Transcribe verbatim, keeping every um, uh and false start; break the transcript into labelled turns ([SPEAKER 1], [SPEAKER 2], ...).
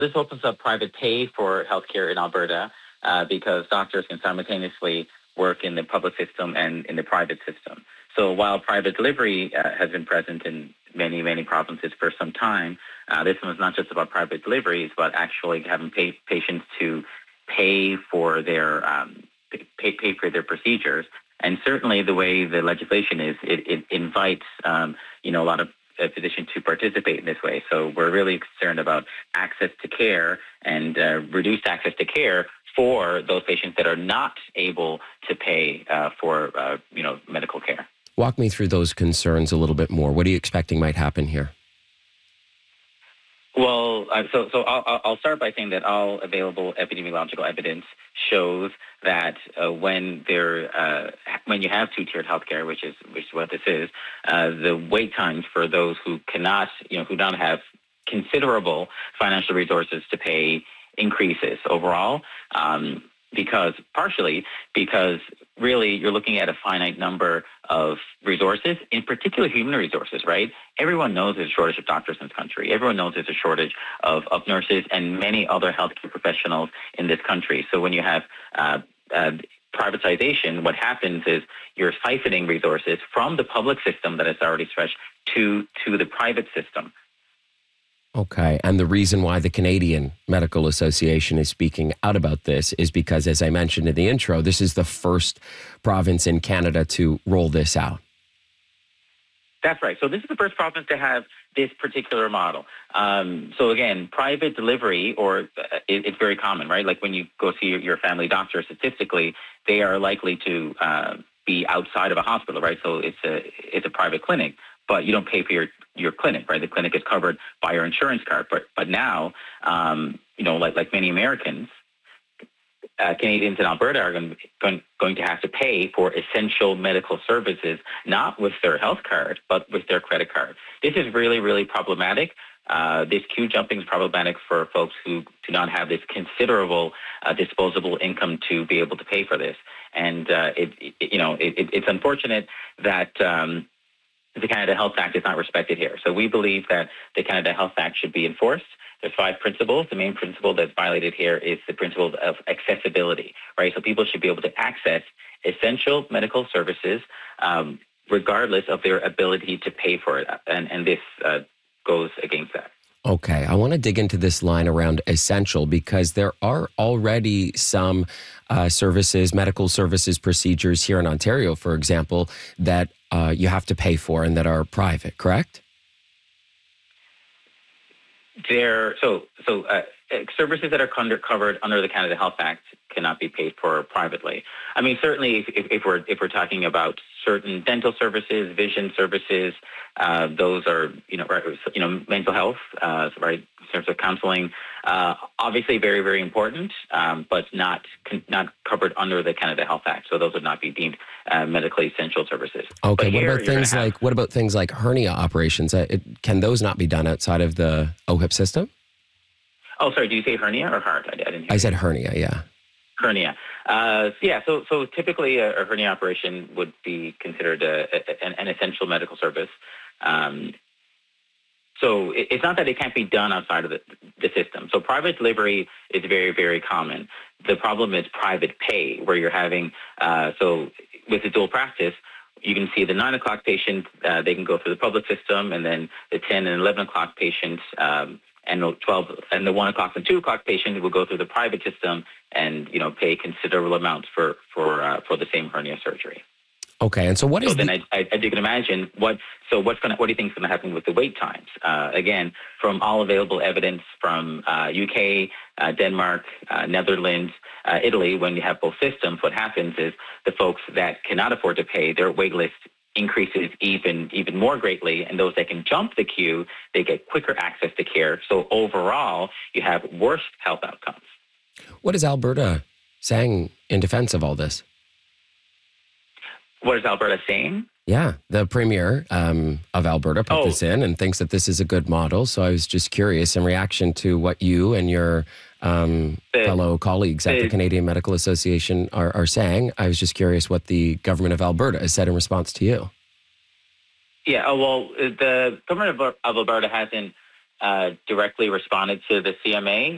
[SPEAKER 1] This opens up private pay for healthcare in Alberta uh, because doctors can simultaneously work in the public system and in the private system. So while private delivery uh, has been present in many, many provinces for some time, uh, this one is not just about private deliveries, but actually having pay, patients to pay for their um, pay, pay for their procedures. And certainly the way the legislation is, it, it invites um, you know a lot of uh, physicians to participate in this way. So we're really concerned about access to care and uh, reduced access to care for those patients that are not able to pay uh, for uh, you know medical care.
[SPEAKER 2] Walk me through those concerns a little bit more. What are you expecting might happen here?
[SPEAKER 1] Well, uh, so so I'll, I'll start by saying that all available epidemiological evidence shows that uh, when there uh, when you have two-tiered healthcare, which is which is what this is, uh, the wait times for those who cannot, you know, who don't have considerable financial resources to pay increases overall. Um, because partially because really you're looking at a finite number of resources, in particular human resources, right? Everyone knows there's a shortage of doctors in this country. Everyone knows there's a shortage of, of nurses and many other healthcare professionals in this country. So when you have uh, uh, privatization, what happens is you're siphoning resources from the public system that is already stretched to, to the private system.
[SPEAKER 2] Okay. And the reason why the Canadian Medical Association is speaking out about this is because, as I mentioned in the intro, this is the first province in Canada to roll this out.
[SPEAKER 1] That's right. So this is the first province to have this particular model. Um, so again, private delivery, or uh, it, it's very common, right? Like when you go see your, your family doctor, statistically, they are likely to uh, be outside of a hospital, right? So it's a it's a private clinic, but you don't pay for your your clinic, right? The clinic is covered by your insurance card. But but now, um, you know, like like many Americans, uh, Canadians in Alberta are going, going going to have to pay for essential medical services, not with their health card, but with their credit card. This is really, really problematic. Uh, this queue jumping is problematic for folks who do not have this considerable uh, disposable income to be able to pay for this. And uh, it, it, you know, it, it, it's unfortunate that. Um, The Canada Health Act is not respected here. So we believe that the Canada Health Act should be enforced. There's five principles. The main principle that's violated here is the principle of accessibility, right? So people should be able to access essential medical services um, regardless of their ability to pay for it. And, and this uh, goes against that.
[SPEAKER 2] Okay, I want to dig into this line around essential because there are already some uh, services, medical services, procedures here in Ontario, for example, that uh, you have to pay for and that are private, correct?
[SPEAKER 1] There, so so uh, services that are under, covered under the Canada Health Act cannot be paid for privately. I mean, certainly, if, if, if we're if we're talking about certain dental services, vision services, uh, those are you know right, you know mental health, uh, right, in terms of counseling. Uh, obviously, very very important, um, but not not covered under the Canada Health Act. So those would not be deemed uh, medically essential services.
[SPEAKER 2] Okay.
[SPEAKER 1] But
[SPEAKER 2] what
[SPEAKER 1] here,
[SPEAKER 2] about things
[SPEAKER 1] have,
[SPEAKER 2] like what about things like hernia operations? Uh, it, can those not be done outside of the O H I P system?
[SPEAKER 1] Oh, sorry. Did you say hernia or heart? I, I didn't hear
[SPEAKER 2] I said
[SPEAKER 1] you.
[SPEAKER 2] hernia. Yeah.
[SPEAKER 1] Hernia. Uh, so yeah, so so typically a, a hernia operation would be considered a, a, an, an essential medical service. Um, so it, it's not that it can't be done outside of the, the system. So private delivery is very, very common. The problem is private pay, where you're having, uh, so with the dual practice, you can see the nine o'clock patient, uh, they can go through the public system, and then the ten and eleven o'clock patients, um, and the twelve and the one o'clock and two o'clock patient will go through the private system and you know pay considerable amounts for for uh, for the same hernia surgery.
[SPEAKER 2] Okay, and so what is?
[SPEAKER 1] So then,
[SPEAKER 2] the-
[SPEAKER 1] I, I, as you can imagine, what so what's going what do you think is going to happen with the wait times? Uh, again, from all available evidence from uh, U K, uh, Denmark, uh, Netherlands, uh, Italy, when you have both systems, what happens is the folks that cannot afford to pay, their wait list increases even even more greatly, and those that can jump the queue, they get quicker access to care. So overall, you have worse health outcomes.
[SPEAKER 2] What is Alberta saying in defense of all this?
[SPEAKER 1] What is Alberta saying?
[SPEAKER 2] Yeah, the premier um, of Alberta put
[SPEAKER 1] Oh.
[SPEAKER 2] this in and thinks that this is a good model. So I was just curious in reaction to what you and your um,
[SPEAKER 1] The-
[SPEAKER 2] fellow colleagues at the
[SPEAKER 1] the-
[SPEAKER 2] Canadian Medical Association are, are saying. I was just curious what the government of Alberta has said in response to you.
[SPEAKER 1] Yeah, oh, well, the government of, of Alberta hasn't uh, directly responded to the C M A.